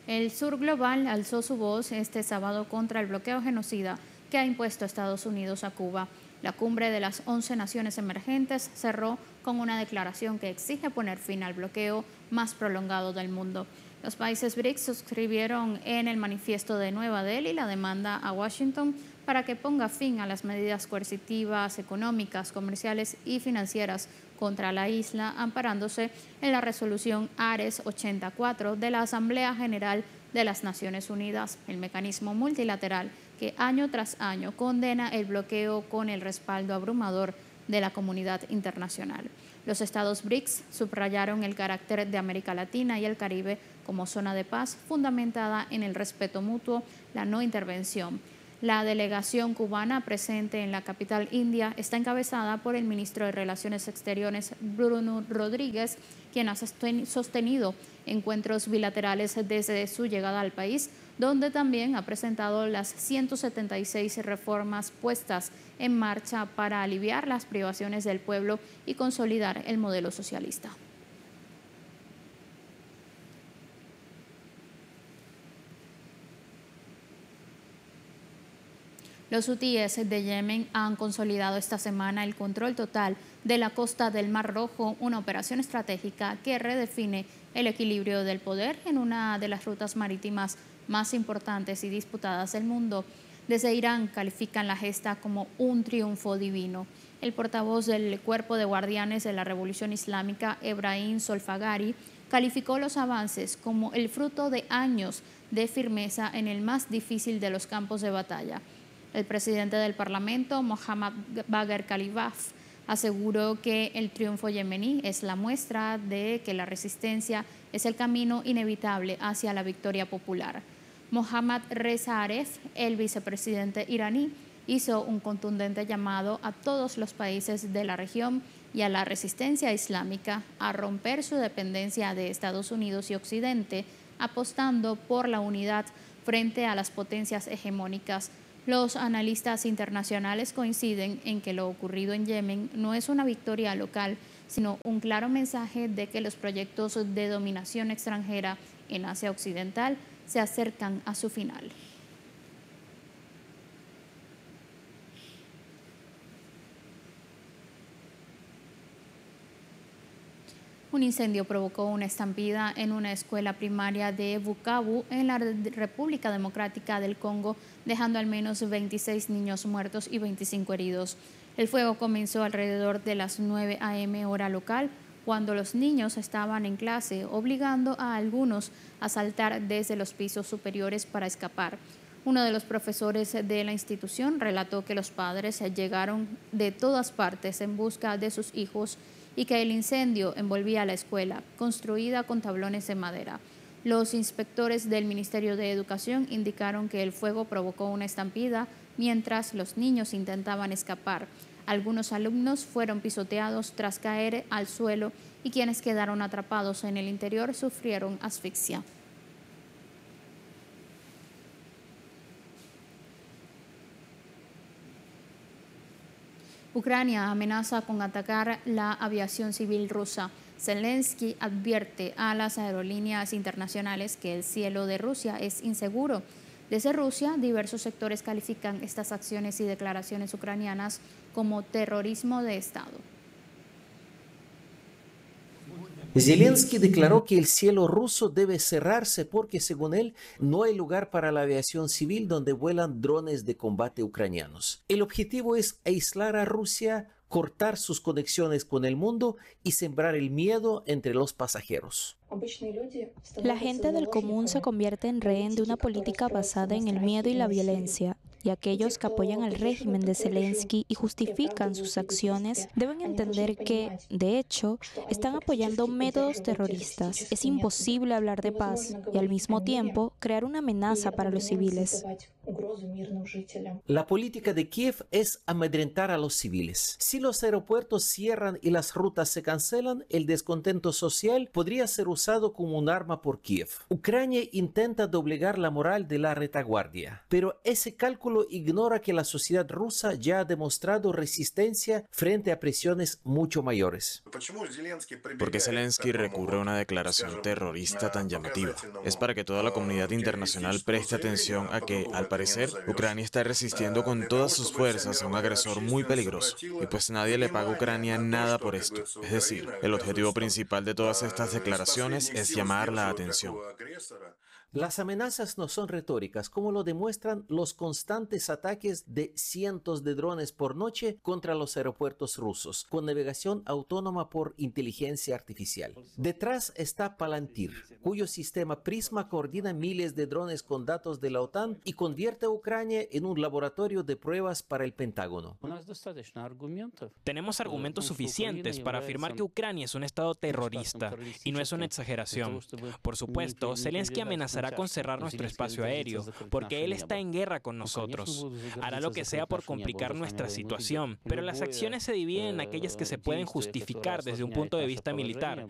El Sur Global alzó su voz este sábado contra el bloqueo genocida que ha impuesto Estados Unidos a Cuba. La cumbre de las 11 naciones emergentes cerró con una declaración que exige poner fin al bloqueo más prolongado del mundo. Los países BRICS suscribieron en el manifiesto de Nueva Delhi la demanda a Washington para que ponga fin a las medidas coercitivas, económicas, comerciales y financieras contra la isla, amparándose en la resolución Ares 84 de la Asamblea General de las Naciones Unidas, el mecanismo multilateral que año tras año condena el bloqueo con el respaldo abrumador de la comunidad internacional. Los estados BRICS subrayaron el carácter de América Latina y el Caribe como zona de paz fundamentada en el respeto mutuo, la no intervención. La delegación cubana presente en la capital india está encabezada por el ministro de Relaciones Exteriores, Bruno Rodríguez, quien ha sostenido encuentros bilaterales desde su llegada al país, donde también ha presentado las 176 reformas puestas en marcha para aliviar las privaciones del pueblo y consolidar el modelo socialista. Los hutíes de Yemen han consolidado esta semana el control total de la costa del Mar Rojo, una operación estratégica que redefine el equilibrio del poder en una de las rutas marítimas más importantes y disputadas del mundo. Desde Irán califican la gesta como un triunfo divino. El portavoz del Cuerpo de Guardianes de la Revolución Islámica, Ebrahim Solfagari, calificó los avances como el fruto de años de firmeza en el más difícil de los campos de batalla. El presidente del Parlamento, Mohammad Bagher Khalifah, aseguró que el triunfo yemení es la muestra de que la resistencia es el camino inevitable hacia la victoria popular. Mohammad Reza Aref, el vicepresidente iraní, hizo un contundente llamado a todos los países de la región y a la resistencia islámica a romper su dependencia de Estados Unidos y Occidente, apostando por la unidad frente a las potencias hegemónicas. Los analistas internacionales coinciden en que lo ocurrido en Yemen no es una victoria local, sino un claro mensaje de que los proyectos de dominación extranjera en Asia Occidental se acercan a su final. Un incendio provocó una estampida en una escuela primaria de Bukavu, en la República Democrática del Congo, dejando al menos 26 niños muertos y 25 heridos. El fuego comenzó alrededor de las 9 a.m. hora local, cuando los niños estaban en clase, obligando a algunos a saltar desde los pisos superiores para escapar. Uno de los profesores de la institución relató que los padres llegaron de todas partes en busca de sus hijos y que el incendio envolvía la escuela, construida con tablones de madera. Los inspectores del Ministerio de Educación indicaron que el fuego provocó una estampida mientras los niños intentaban escapar. Algunos alumnos fueron pisoteados tras caer al suelo y quienes quedaron atrapados en el interior sufrieron asfixia. Ucrania amenaza con atacar la aviación civil rusa. Zelensky advierte a las aerolíneas internacionales que el cielo de Rusia es inseguro. Desde Rusia, diversos sectores califican estas acciones y declaraciones ucranianas como terrorismo de Estado. Zelensky declaró que el cielo ruso debe cerrarse porque, según él, no hay lugar para la aviación civil donde vuelan drones de combate ucranianos. El objetivo es aislar a Rusia, cortar sus conexiones con el mundo y sembrar el miedo entre los pasajeros. La gente del común se convierte en rehén de una política basada en el miedo y la violencia. Y aquellos que apoyan al régimen de Zelensky y justifican sus acciones deben entender que, de hecho, están apoyando métodos terroristas. Es imposible hablar de paz y, al mismo tiempo, crear una amenaza para los civiles. La política de Kiev es amedrentar a los civiles. Si los aeropuertos cierran y las rutas se cancelan, el descontento social podría ser usado como un arma por Kiev. Ucrania intenta doblegar la moral de la retaguardia, pero ese cálculo artículo ignora que la sociedad rusa ya ha demostrado resistencia frente a presiones mucho mayores. ¿Por qué Zelensky recurre a una declaración terrorista tan llamativa? Es para que toda la comunidad internacional preste atención a que, al parecer, Ucrania está resistiendo con todas sus fuerzas a un agresor muy peligroso, y pues nadie le paga a Ucrania nada por esto. Es decir, el objetivo principal de todas estas declaraciones es llamar la atención. Las amenazas no son retóricas, como lo demuestran los constantes ataques de cientos de drones por noche contra los aeropuertos rusos, con navegación autónoma por inteligencia artificial. Detrás está Palantir, cuyo sistema Prisma coordina miles de drones con datos de la OTAN y convierte a Ucrania en un laboratorio de pruebas para el Pentágono. Tenemos argumentos suficientes para afirmar que Ucrania es un estado terrorista, y no es una exageración. Por supuesto, Zelensky amenazará con cerrar nuestro espacio aéreo, porque él está en guerra con nosotros. Hará lo que sea por complicar nuestra situación, pero las acciones se dividen en aquellas que se pueden justificar desde un punto de vista militar